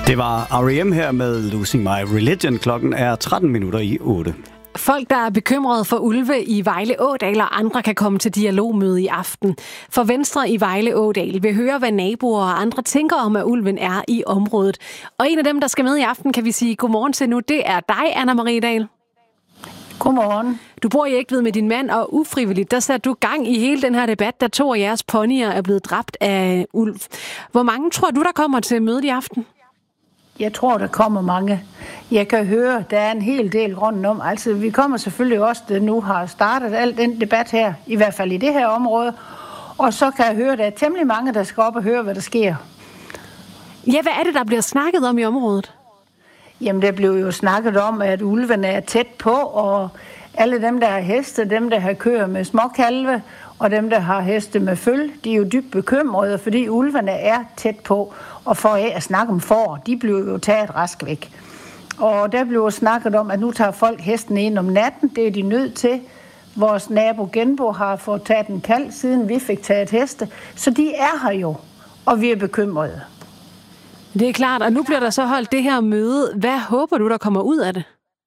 Det var R.E.M. her med Losing My Religion. Klokken er 8:13. Folk, der er bekymrede for ulve i Vejle Ådal og andre, kan komme til dialogmøde i aften. For Venstre i Vejle Ådal vil høre, hvad naboer og andre tænker om, at ulven er i området. Og en af dem, der skal med i aften, kan vi sige godmorgen til nu, det er dig, Anna Marie Dahl. Godmorgen. Du bor i Egtved med din mand, og ufrivilligt, der satte du gang i hele den her debat, da 2 af jeres ponyer er blevet dræbt af ulv. Hvor mange tror du, der kommer til mødet i aften? Jeg tror, der kommer mange. Jeg kan høre, der er en hel del rundt om. Altså, vi kommer selvfølgelig også, der nu har startet al den debat her, i hvert fald i det her område. Og så kan jeg høre, der er temmelig mange, der skal op og høre, hvad der sker. Ja, hvad er det, der bliver snakket om i området? Jamen, der blev jo snakket om, at ulvene er tæt på, og alle dem, der har heste, dem, der har køer med småkalve, og dem, der har heste med føl, de er jo dybt bekymrede, fordi ulvene er tæt på. Og for at snakke om får, de blev jo taget rask væk. Og der blev snakket om, at nu tager folk hesten ind om natten. Det er de nødt til. Vores nabo Genbo har fået taget en kalv, siden vi fik taget heste. Så de er her jo, og vi er bekymrede. Det er klart, og nu bliver der så holdt det her møde. Hvad håber du, der kommer ud af det?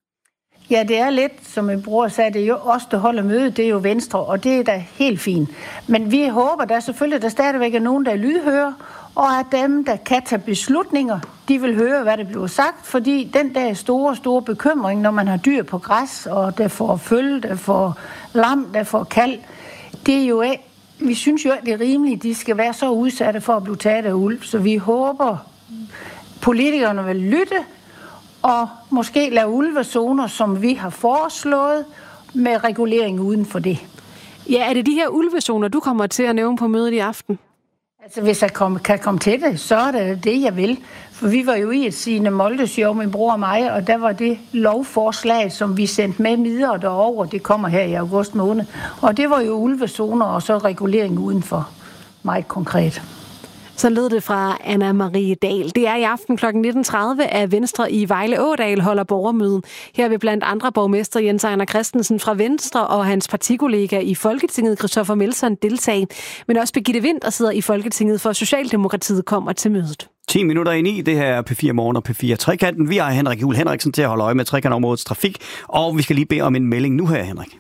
Ja, det er lidt, som min bror sagde, det er jo os, der holder mødet, det er jo Venstre, og det er da helt fint. Men vi håber da selvfølgelig, at der stadigvæk er nogen, der er lydhøre, og at dem, der kan tage beslutninger, de vil høre, hvad der bliver sagt, fordi den der store bekymring, når man har dyr på græs, og der får føl, der får lam, der får kalv, det er jo vi synes jo, at det er rimeligt, de skal være så udsatte for at blive taget af ulv, så vi håber, politikerne vil lytte, og måske lave ulvezoner, som vi har foreslået, med regulering uden for det. Ja, er det de her ulvezoner, du kommer til at nævne på mødet i aften? Altså, hvis jeg kan komme til det, så er det det, jeg vil. For vi var jo i et Signe Molde-show, min bror og mig, og der var det lovforslag, som vi sendte med videre derover. Det kommer her i august måned. Og det var jo ulvezoner og så regulering udenfor. Meget konkret. Så lød det fra Anna Marie Dahl. Det er i aften kl. 19.30, at Venstre i Vejle Ådal holder borgermøde. Her vil blandt andre borgmester Jens Ejner Christensen fra Venstre og hans partikollega i Folketinget, Christoffer Melson, deltage. Men også Birgitte Vind, der sidder i Folketinget for Socialdemokratiet, kommer til mødet. 9:10. Det her er P4 Morgen og P4 Trekanten. Vi har Henrik Juhl Henriksen til at holde øje med trekantområdets trafik, og vi skal lige bede om en melding nu her, Henrik.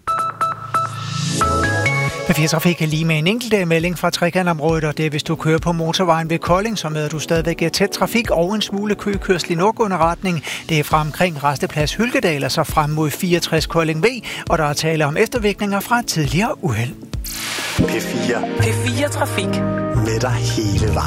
P4 Trafik er lige med en enkelt melding fra trekantområdet, og det er, hvis du kører på motorvejen ved Kolding, så møder du stadigvæk tæt trafik og en smule køkørsel i nordgående retning. Det er fra omkring Rasteplads Hylkedal, og så frem mod 64 Kolding V, og der er tale om eftervirkninger fra et tidligere uheld. P4 Trafik med dig hele vejen.